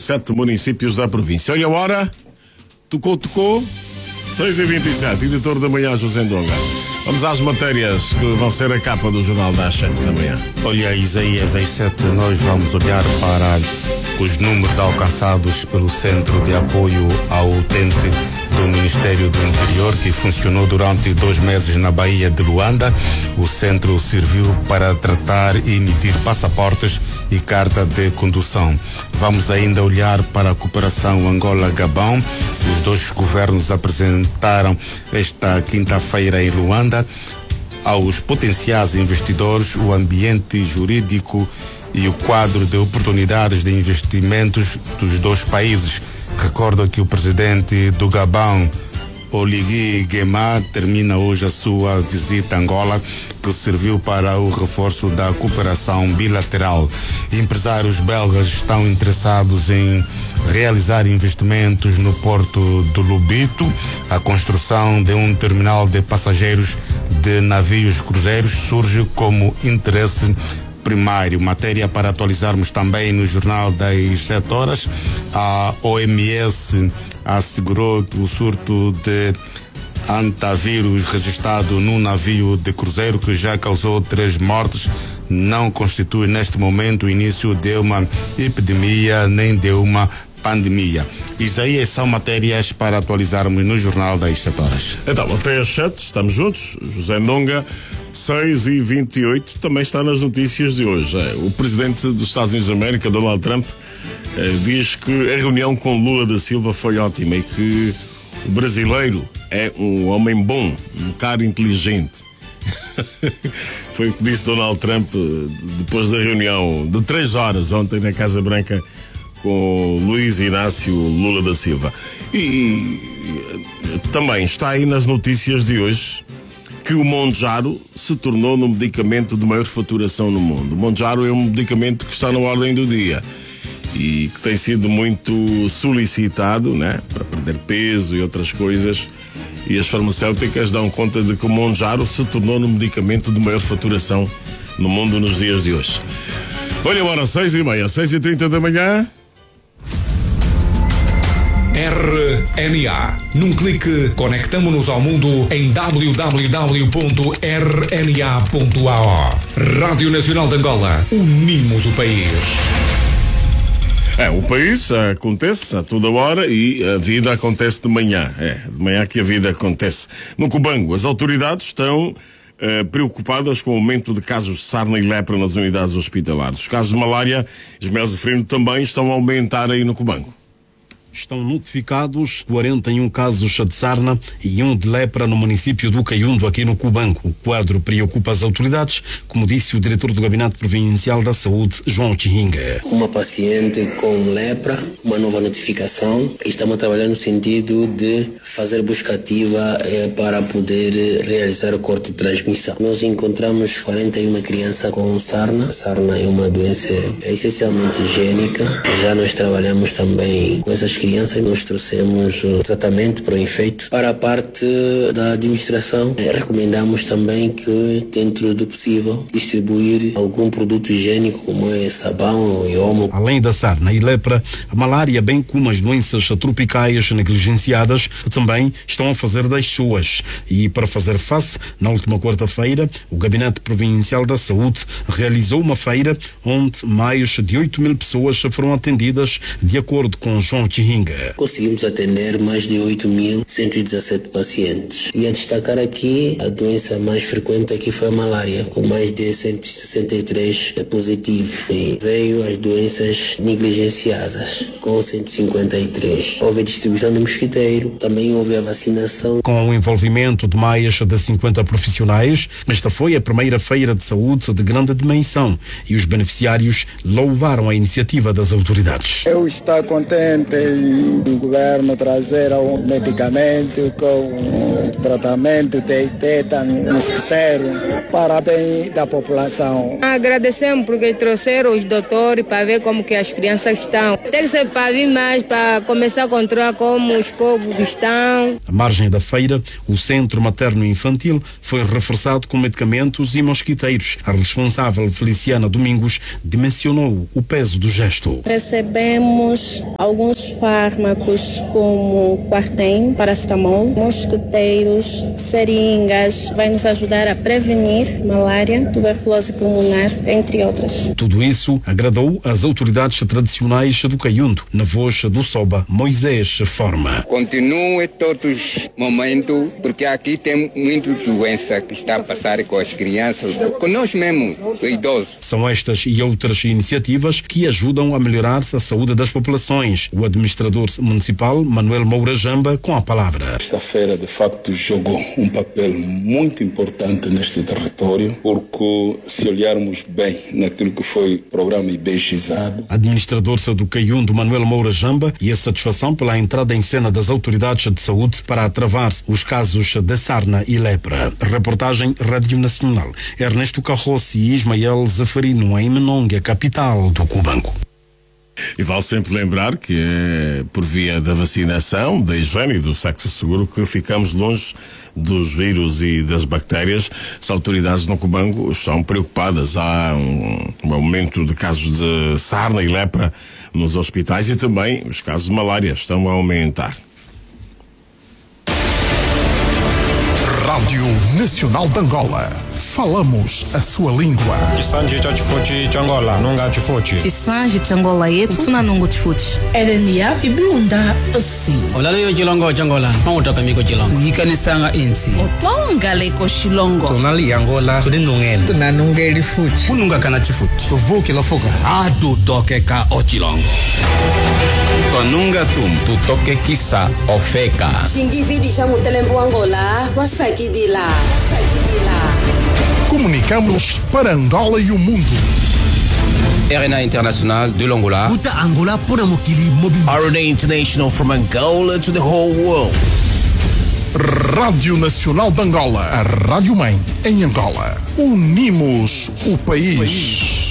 27 municípios da província. Olha a hora, tocou, 6h27, editor da manhã, José Ndonga. Vamos às matérias que vão ser a capa do jornal das 7 da manhã. Olha, Isaías, às 7 nós vamos olhar para os números alcançados pelo Centro de Apoio ao Utente do Ministério do Interior, que funcionou durante 2 meses na Baía de Luanda. O centro serviu para tratar e emitir passaportes e carta de condução. Vamos ainda olhar para a cooperação Angola-Gabão. Os dois governos apresentaram esta quinta-feira em Luanda aos potenciais investidores o ambiente jurídico e o quadro de oportunidades de investimentos dos dois países. Recordo que o presidente do Gabão, Oligui Nguema, termina hoje a sua visita a Angola, que serviu para o reforço da cooperação bilateral. Empresários belgas estão interessados em realizar investimentos no porto do Lobito. A construção de um terminal de passageiros de navios cruzeiros surge como interesse primário. Matéria para atualizarmos também no Jornal das 7 horas. A OMS assegurou que o surto de antavírus registrado num navio de cruzeiro que já causou 3 mortes não constitui neste momento o início de uma epidemia nem de uma pandemia. Isaías, são matérias para atualizarmos no Jornal das 7 horas. Então, até às 7, estamos juntos. José Ndonga, 6h28, também está nas notícias de hoje. O presidente dos Estados Unidos da América, Donald Trump, diz que a reunião com Lula da Silva foi ótima e que o brasileiro é um homem bom, um cara inteligente. Foi o que disse Donald Trump depois da reunião de 3 horas ontem na Casa Branca com Luiz Inácio Lula da Silva. E também está aí nas notícias de hoje que o Monjaro se tornou no medicamento de maior faturação no mundo. O Monjaro é um medicamento que está na ordem do dia e que tem sido muito solicitado, né, para perder peso e outras coisas. E as farmacêuticas dão conta de que o Monjaro se tornou no medicamento de maior faturação no mundo nos dias de hoje. Olha, agora 6h30, 6h30 da manhã. RNA. Num clique, conectamo-nos ao mundo em www.rna.ao. Rádio Nacional de Angola. Unimos o país. O país acontece a toda hora e a vida acontece de manhã. De manhã que a vida acontece. No Cubango, as autoridades estão preocupadas com o aumento de casos de sarna e lepra nas unidades hospitalares. Os casos de malária, Ismael Zefrino, também estão a aumentar aí no Cubango. Estão notificados 41 casos de sarna e 1 de lepra no município do Caiundo, aqui no Cubango. O quadro preocupa as autoridades, como disse o diretor do Gabinete Provincial da Saúde, João Chihinga. Uma paciente com lepra, uma nova notificação. Estamos a trabalhar no sentido de fazer busca ativa para poder realizar o corte de transmissão. Nós encontramos 41 crianças com sarna. Sarna é uma doença essencialmente higiênica. Já nós trabalhamos também com essas crianças, nós trouxemos o tratamento para o efeito. Para a parte da administração, recomendamos também que, dentro do possível, distribuir algum produto higiênico, como é sabão e omo. Além da sarna e lepra, a malária, bem como as doenças tropicais negligenciadas, também estão a fazer das suas. E para fazer face, na última quarta-feira, o Gabinete Provincial da Saúde realizou uma feira onde mais de 8.000 pessoas foram atendidas, de acordo com João Chihinga. Conseguimos atender mais de 8.117 pacientes. E a destacar aqui, a doença mais frequente aqui foi a malária, com mais de 163 positivos. E veio as doenças negligenciadas, com 153. Houve a distribuição do mosquiteiro, também houve a vacinação. Com o envolvimento de mais de 50 profissionais, esta foi a primeira feira de saúde de grande dimensão e os beneficiários louvaram a iniciativa das autoridades. Eu estou contente também o governo trazer um medicamento com tratamento de tétano, mosquiteiro, para bem da população. Agradecemos porque trouxeram os doutores para ver como que as crianças estão. Tem que ser para vir mais, para começar a controlar como os povos estão. À margem da feira, o Centro Materno Infantil foi reforçado com medicamentos e mosquiteiros. A responsável Feliciana Domingos dimensionou o peso do gesto. Recebemos alguns fármacos como Quartem, paracetamol, mosquiteiros, seringas, vai nos ajudar a prevenir malária, tuberculose pulmonar, entre outras. Tudo isso agradou as autoridades tradicionais do Caiundo. Na voz do Soba, Moisés Forma. Continue todos os momentos, porque aqui tem muita doença que está a passar com as crianças, com nós mesmos, idosos. São estas e outras iniciativas que ajudam a melhorar a saúde das populações. O administrador municipal, Manuel Moura Jamba, com a palavra. Esta feira, de facto, jogou um papel muito importante neste território, porque se olharmos bem naquilo que foi o programa IBGizado. Administrador do Caiundo, Manuel Moura Jamba, e a satisfação pela entrada em cena das autoridades de saúde para travar os casos de sarna e lepra. Reportagem Rádio Nacional. Ernesto Carrossi e Ismael Zafarino, em Menonga, capital do Cubango. E vale sempre lembrar que é por via da vacinação, da higiene e do sexo seguro que ficamos longe dos vírus e das bactérias. As autoridades no Cubango estão preocupadas. Há um aumento de casos de sarna e lepra nos hospitais e também os casos de malária estão a aumentar. Rádio Nacional de Angola. Falamos a sua língua. Chisanji cha chifuchi changola nunga chifuchi. Chisanji changola yetu tuna nungu chifuchi. Edenia kibunda si. Olalo yo chilongo changola pangutoka miko chilongo. Yikanisanga insi. Otwanga leko shilongo. Tonali Angola tudinungene. Tunanunga elifuchi. Kununga kana chifuchi. Tuvuki lofuka. Atu toke ka ochilongo. Tonunga tu toke kisa ofeka. Shingividi shamu telembo Angola. Wasakidila. Comunicamos para Angola e o mundo. RNA International de l'Angola. Uta Angola pona mokili mobile. RNA International from Angola to the whole world. Rádio Nacional de Angola, a Rádio Mãe em Angola. Unimos o país.